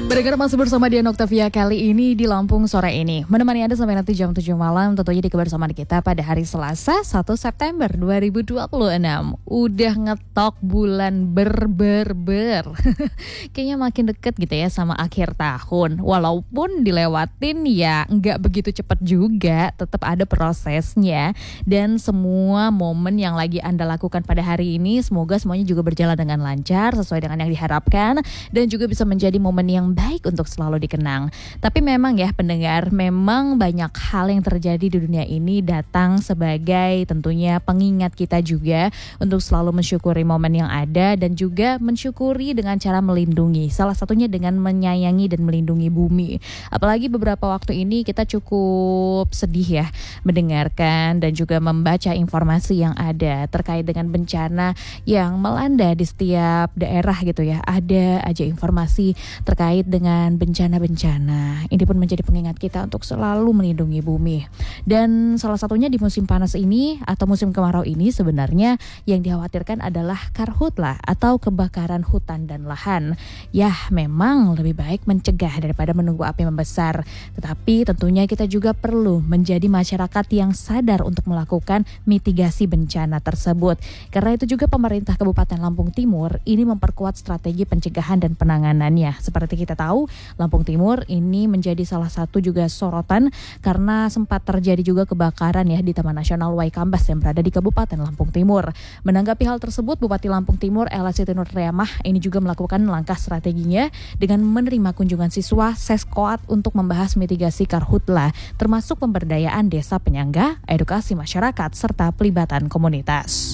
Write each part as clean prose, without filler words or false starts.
Bergerak masih bersama Dian Octavia kali ini di Lampung sore ini. Menemani Anda sampai nanti jam 7 malam tentunya di kebersamaan kita pada hari Selasa 1 September 2026. Udah ngetok bulan ber. Kayaknya makin deket gitu ya sama akhir tahun. Walaupun dilewatin ya nggak begitu cepat juga, tetap ada prosesnya. Dan semua momen yang lagi Anda lakukan pada hari ini semoga semuanya juga berjalan dengan lancar sesuai dengan yang diharapkan dan juga bisa menjadi momen yang baik untuk selalu dikenang. Tapi memang ya pendengar, memang banyak hal yang terjadi di dunia ini datang sebagai tentunya pengingat kita juga untuk selalu mensyukuri momen yang ada dan juga mensyukuri dengan cara melindungi. Salah satunya dengan menyayangi dan melindungi bumi. Apalagi beberapa waktu ini kita cukup sedih ya mendengarkan dan juga membaca informasi yang ada terkait dengan bencana yang melanda di setiap daerah gitu ya. Ada aja informasi terkait dengan bencana-bencana. Ini pun menjadi pengingat kita untuk selalu melindungi bumi. Dan salah satunya di musim panas ini atau musim kemarau ini sebenarnya yang dikhawatirkan adalah karhutlah atau kebakaran hutan dan lahan. Ya, memang lebih baik mencegah daripada menunggu api membesar. Tetapi tentunya kita juga perlu menjadi masyarakat yang sadar untuk melakukan mitigasi bencana tersebut. Karena itu juga pemerintah Kabupaten Lampung Timur ini memperkuat strategi pencegahan dan penanganannya. Seperti kita tahu, Lampung Timur ini menjadi salah satu juga sorotan karena sempat terjadi juga kebakaran ya di Taman Nasional Waikambas yang berada di Kabupaten Lampung Timur. Menanggapi hal tersebut, Bupati Lampung Timur Ella Siti Nurriamah ini juga melakukan langkah strateginya dengan menerima kunjungan siswa Seskoat untuk membahas mitigasi karhutla, termasuk pemberdayaan desa penyangga, edukasi masyarakat, serta pelibatan komunitas.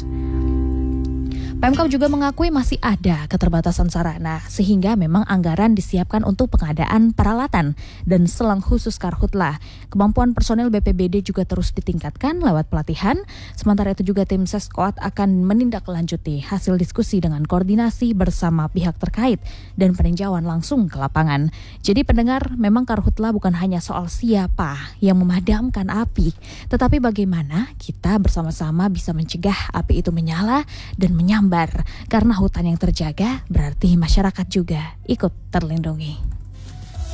Pemkab juga mengakui masih ada keterbatasan sarana sehingga memang anggaran disiapkan untuk pengadaan peralatan dan selang khusus karhutla. Kemampuan personel BPBD juga terus ditingkatkan lewat pelatihan. Sementara itu juga tim Seskoat akan menindaklanjuti hasil diskusi dengan koordinasi bersama pihak terkait dan peninjauan langsung ke lapangan. Jadi pendengar, memang karhutla bukan hanya soal siapa yang memadamkan api, tetapi bagaimana kita bersama-sama bisa mencegah api itu menyala dan menyambar. Karena hutan yang terjaga berarti masyarakat juga ikut terlindungi.